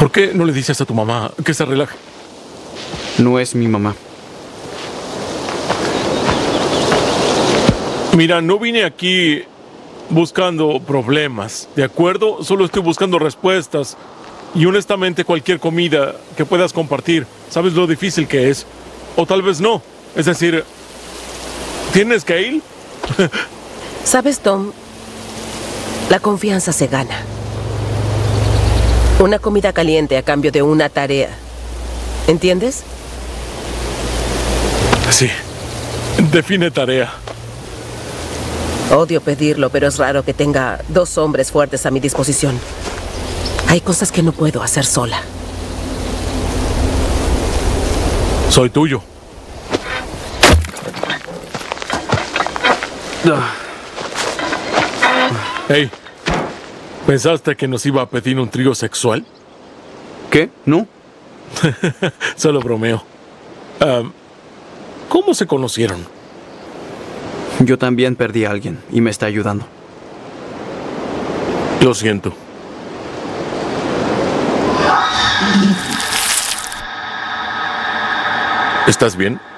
¿Por qué no le dices a tu mamá que se relaje? No es mi mamá. Mira, no vine aquí buscando problemas, ¿de acuerdo? Solo estoy buscando respuestas. Y honestamente, cualquier comida que puedas compartir, ¿sabes lo difícil que es? O tal vez no. Es decir, ¿tienes que ir? ¿Sabes, Tom? La confianza se gana. Una comida caliente a cambio de una tarea. ¿Entiendes? Sí. Define tarea. Odio pedirlo, pero es raro que tenga 2 hombres fuertes a mi disposición. Hay cosas que no puedo hacer sola. Soy tuyo. Hey, ¿pensaste que nos iba a pedir un trío sexual? ¿Qué? ¿No? Solo bromeo. ¿Cómo se conocieron? Yo también perdí a alguien y me está ayudando. Lo siento. ¿Estás bien?